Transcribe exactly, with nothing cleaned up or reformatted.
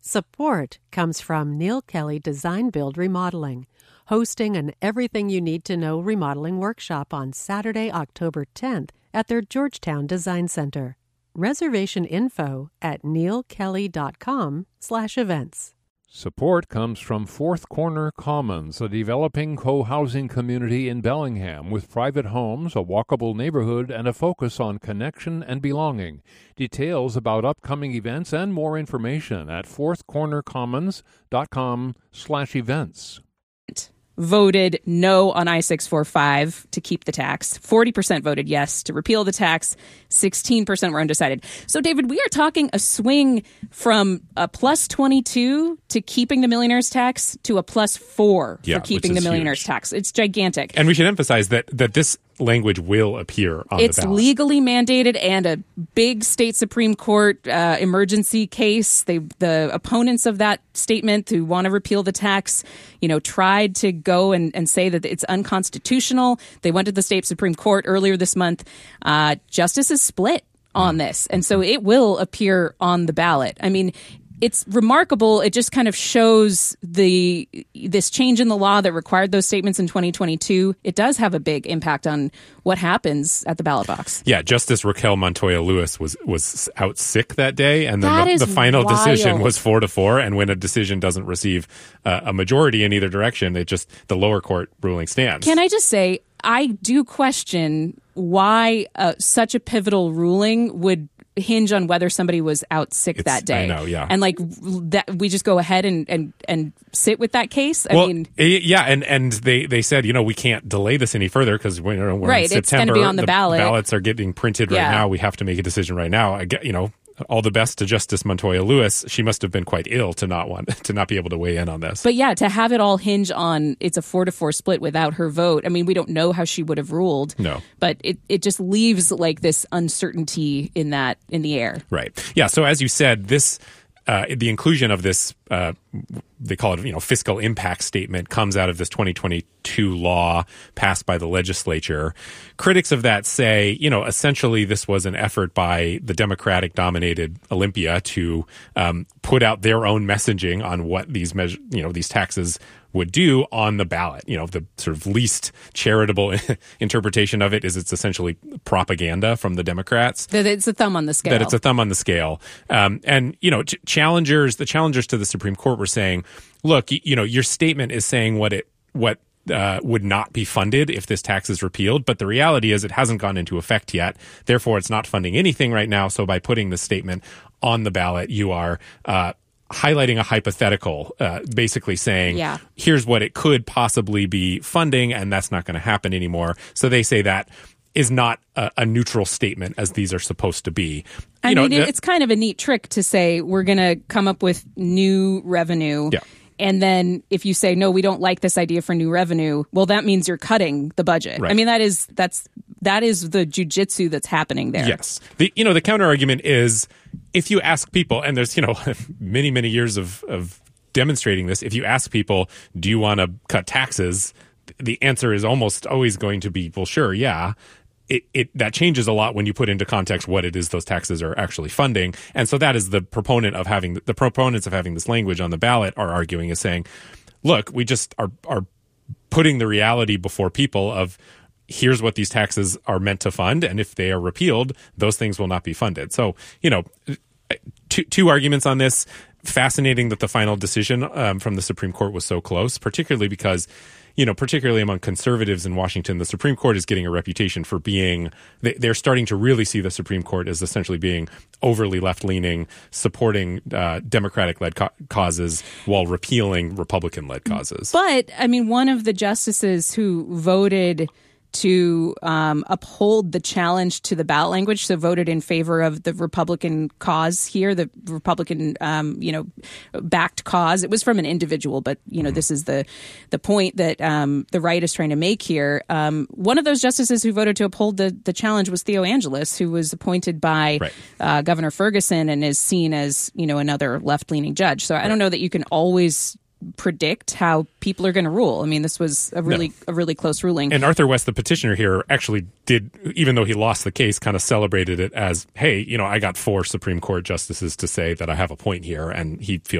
Support comes from Neil Kelly Design Build Remodeling, hosting an Everything You Need to Know remodeling workshop on Saturday, October tenth at their Georgetown Design Center. Reservation info at neilkelly.com slash events. Support comes from Fourth Corner Commons, a developing co-housing community in Bellingham with private homes, a walkable neighborhood, and a focus on connection and belonging. Details about upcoming events and more information at fourthcornercommons.com slash events. Voted no on I six forty-five to keep the tax. forty percent voted yes to repeal the tax. sixteen percent were undecided. So, David, we are talking a swing from a plus twenty-two to keeping the millionaire's tax to a plus four yeah, for keeping the millionaire's huge. tax. It's gigantic. And we should emphasize that that this language will appear on it's the ballot. It's legally mandated and a big state Supreme Court uh, emergency case. They, the opponents of that statement who want to repeal the tax, you know, tried to go and, and say that it's unconstitutional. They went to the state Supreme Court earlier this month. Uh, justices split on this. And so it will appear on the ballot. I mean, it's remarkable. It just kind of shows the this change in the law that required those statements in twenty twenty-two. It does have a big impact on what happens at the ballot box. Yeah, Justice Raquel Montoya Lewis was was out sick that day, and then that the, the final wild. decision was four to four. And when a decision doesn't receive uh, a majority in either direction, it just the lower court ruling stands. Can I just say, I do question why uh, such a pivotal ruling would hinge on whether somebody was out sick it's, that day. I know, yeah. And like that, we just go ahead and, and, and sit with that case. I well, mean, yeah, and, and they, they said, you know, we can't delay this any further because we're, we're right, in September. It's going to be on the, the ballot. Ballots are getting printed right yeah. now. We have to make a decision right now. I get, you know, all the best to Justice Montoya Lewis. She must have been quite ill to not want to not be able to weigh in on this. But yeah, to have it all hinge on it's a four to four split without her vote. I mean, we don't know how she would have ruled. No, but it, it just leaves like this uncertainty in that in the air. Right. Yeah. So as you said, this uh, the inclusion of this uh, they call it you know fiscal impact statement comes out of this twenty twenty-two law passed by the legislature. Critics of that say, you know, essentially this was an effort by the Democratic-dominated Olympia to um, put out their own messaging on what these measure, you know, these taxes would do on the ballot. You know, the sort of least charitable interpretation of it is it's essentially propaganda from the Democrats. That it's a thumb on the scale. That it's a thumb on the scale. Um, and, you know, ch- challengers, the challengers to the Supreme Court were saying, look, you, you know, your statement is saying what it, what, Uh, would not be funded if this tax is repealed. But the reality is it hasn't gone into effect yet. Therefore, it's not funding anything right now. So by putting this statement on the ballot, you are uh, highlighting a hypothetical, uh, basically saying, yeah. here's what it could possibly be funding, and that's not going to happen anymore. So they say that is not a, a neutral statement as these are supposed to be. I you mean, know, it's kind of a neat trick to say we're going to come up with new revenue. Yeah. And then if you say, no, we don't like this idea for new revenue, well, that means you're cutting the budget. Right. I mean, that is that's that is the jujitsu that's happening there. Yes. The you know, the counter argument is if you ask people, and there's, you know, many, many years of, of demonstrating this, if you ask people, do you want to cut taxes? The answer is almost always going to be, well, sure, yeah. It, it that changes a lot when you put into context what it is those taxes are actually funding. And so that is the proponent of having the proponents of having this language on the ballot are arguing is saying, look, we just are are putting the reality before people of here's what these taxes are meant to fund. And if they are repealed, those things will not be funded. So, you know, two, two arguments on this. Fascinating that the final decision um, from the Supreme Court was so close, particularly because, you know, particularly among conservatives in Washington, the Supreme Court is getting a reputation for being, they, they're starting to really see the Supreme Court as essentially being overly left-leaning, supporting uh, Democratic-led co- causes while repealing Republican-led causes. But, I mean, one of the justices who voted to um, uphold the challenge to the ballot language, so voted in favor of the Republican cause here, the Republican, um, you know, backed cause. It was from an individual, but, you know, mm-hmm. this is the the point that um, the right is trying to make here. Um, one of those justices who voted to uphold the, the challenge was Theo Angelis, who was appointed by right. uh, Governor Ferguson and is seen as, you know, another left-leaning judge. So I don't know that you can always predict how people are going to rule. I mean, this was a really no. a really close ruling. And Arthur West, the petitioner here, actually did, even though he lost the case, kind of celebrated it as, hey, you know, I got four Supreme Court justices to say that I have a point here, and he feels